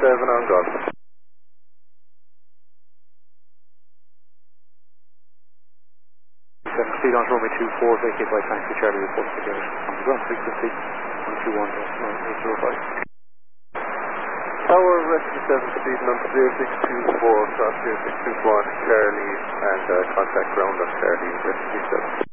on God. Speed on runway 24, vacate by taxi Charlie report again. On the ground frequency 121.9805. Tower, rescue 7, speeding on 0624, cross 0624 on Charlie, and contact ground on Charlie, rescue 7.